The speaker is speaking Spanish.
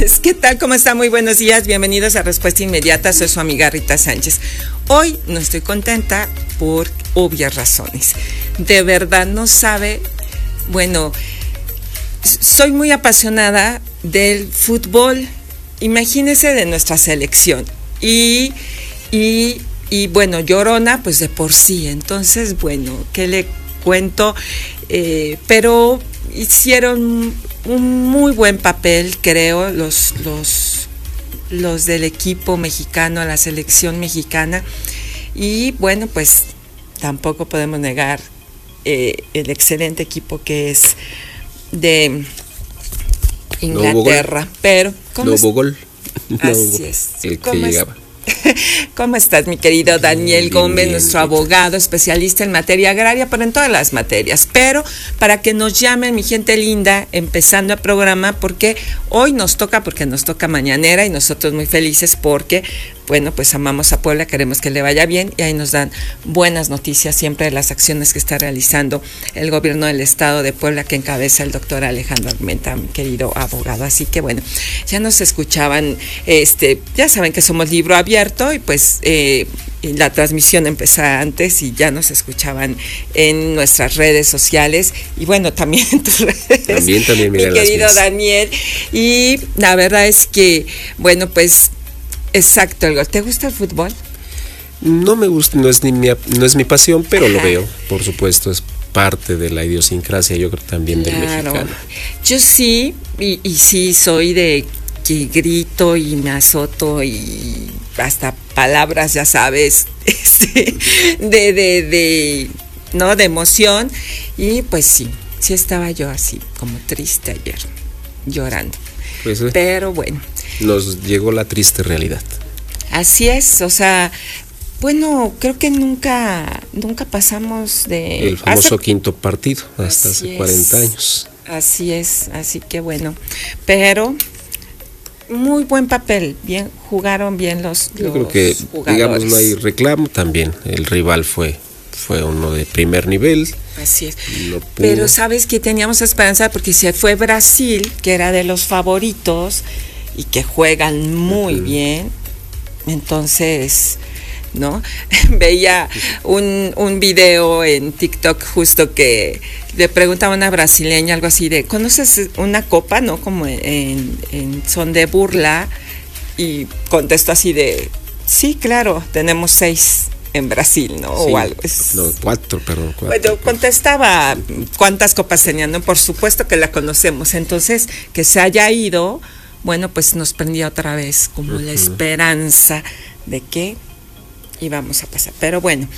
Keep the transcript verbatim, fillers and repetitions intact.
¿Qué tal? ¿Cómo está? Muy buenos días. Bienvenidos a Respuesta Inmediata. Soy su amiga Rita Sánchez. Hoy no estoy contenta por obvias razones. De verdad no sabe... Bueno, soy muy apasionada del fútbol. Imagínese de nuestra selección. Y, y, y bueno, llorona pues de por sí. Entonces, bueno, ¿qué le cuento? Eh, pero hicieron... un muy buen papel, creo, los, los, los del equipo mexicano, la selección mexicana. Y bueno, pues tampoco podemos negar eh, el excelente equipo que es de Inglaterra. No pero, ¿cómo no hubo gol. No Así hubo es. el que llegaba. ¿Cómo estás, mi querido Daniel bien, Gómez, bien, nuestro bien. abogado, especialista en materia agraria, pero en todas las materias? Pero para que nos llamen, mi gente linda, empezando el programa, porque hoy nos toca, porque nos toca mañanera y nosotros muy felices porque, bueno, pues amamos a Puebla, queremos que le vaya bien y ahí nos dan buenas noticias siempre de las acciones que está realizando el gobierno del estado de Puebla que encabeza el doctor Alejandro Armenta, mi querido abogado. Así que bueno, ya nos escuchaban, este, ya saben que somos libro abierto y pues eh, y la transmisión empezaba antes y ya nos escuchaban en nuestras redes sociales y bueno, también en tus redes, También, también, mira mi las querido mías. Daniel. Y la verdad es que, bueno, pues exacto, el gol. ¿Te gusta el fútbol? No me gusta, no es ni mi, no es mi pasión, pero Ajá. lo veo, por supuesto, es parte de la idiosincrasia, yo creo también del Claro. mexicano. Yo sí, y, y sí soy de que grito y me azoto y hasta palabras, ya sabes, este, de, de, de, ¿no? De emoción. Y pues sí, sí estaba yo así, como triste ayer, llorando. Pues, eh, Pero bueno. nos llegó la triste realidad. Así es, o sea, bueno, creo que nunca, nunca pasamos de... El famoso hace, quinto partido, hasta así hace es, cuarenta años. Así es, así que bueno, pero muy buen papel, bien, jugaron bien los, Yo los creo que, jugadores. digamos, no hay reclamo también. El rival fue, fue uno de primer nivel. Así es. No pudo. Pero sabes que teníamos esperanza porque se fue Brasil, que era de los favoritos y que juegan muy uh-huh. bien. Entonces, ¿no? Veía un, un video en TikTok justo que le preguntaba a una brasileña algo así de, ¿conoces una copa, no? Como en, en son de burla, y contestó así de, sí, claro, tenemos seis en Brasil, ¿no? Sí, o algo. Es, no, cuatro, perdón. Cuatro, bueno, contestaba cuántas copas tenían, ¿no? Por supuesto que la conocemos. Entonces, que se haya ido, bueno, pues nos prendía otra vez como uh-huh. la esperanza de que íbamos a pasar. Pero bueno,